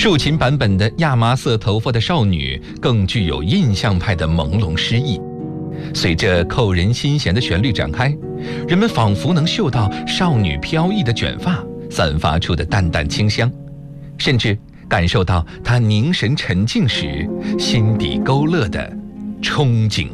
竖琴版本的亚麻色头发的少女更具有印象派的朦胧诗意。随着扣人心弦的旋律展开，人们仿佛能嗅到少女飘逸的卷发散发出的淡淡清香，甚至感受到她凝神沉静时心底勾勒的憧憬。